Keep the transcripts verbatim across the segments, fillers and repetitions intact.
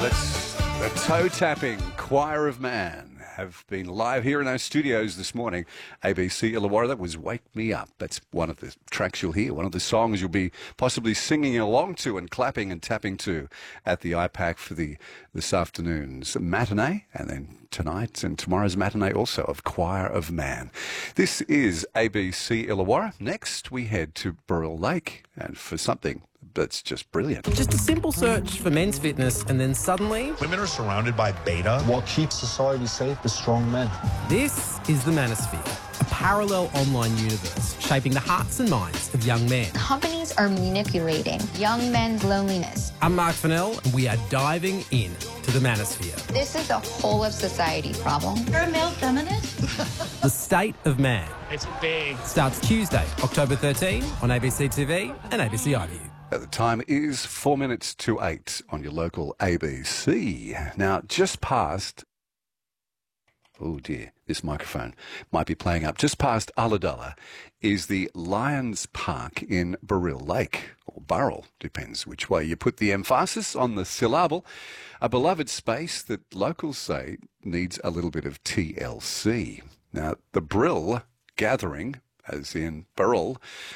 That's the toe tapping choir of man have been live here in our studios this morning. A B C Illawarra, that was Wake Me Up. That's one of the tracks you'll hear, one of the songs you'll be possibly singing along to and clapping and tapping to at the I PAC for the this afternoon's matinee, and then tonight and tomorrow's matinee also of Choir of Man. This is A B C Illawarra. Next we head to Burrill Lake, and for something that's just brilliant. Just a simple search for men's fitness, and then suddenly women are surrounded by beta. What keeps society safe is strong men. This is the Manosphere, a parallel online universe shaping the hearts and minds of young men. Companies are manipulating young men's loneliness. I'm Mark Fennell, and we are diving in to the Manosphere. This is a whole of society problem. You're a male feminist? The State of Man. It's big. Starts Tuesday, October thirteenth on A B C T V and A B C iView. The time is four minutes to eight on your local A B C. Now, just past... Oh, dear, this microphone might be playing up. Just past Ulladulla is the Lions Park in Burrill Lake, or Burrill, depends which way you put the emphasis on the syllable. A beloved space that locals say needs a little bit of T L C. Now, the Brill gathering, as in Burrill,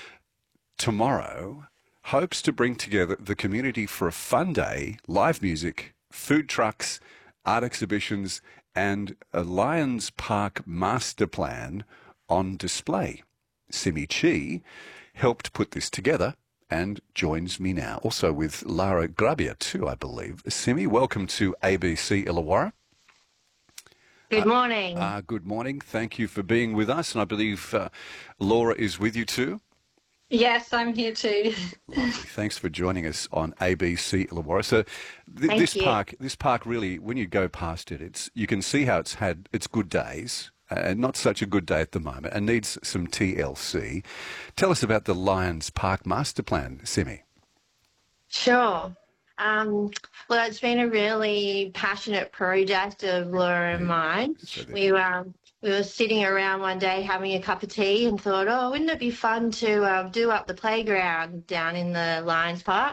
tomorrow, hopes to bring together the community for a fun day, live music, food trucks, art exhibitions, and a Lions Park master plan on display. Simi Chi helped put this together and joins me now, also with Lara Grabia too, I believe. Simi, welcome to A B C Illawarra. Good morning. Uh, uh, good morning. Thank you for being with us, and I believe uh, Laura is with you too. Yes, I'm here too. Lovely. Thanks for joining us on A B C Illawarra. So, th- Thank this you. park, this park, really, when you go past it, it's you can see how it's had its good days, and not such a good day at the moment, and needs some T L C. Tell us about the Lions Park Master Plan, Simi. Sure. Um, well, it's been a really passionate project of Laura and mine. So there- We um, we were sitting around one day having a cup of tea and thought, oh, wouldn't it be fun to uh, do up the playground down in the Lions Park?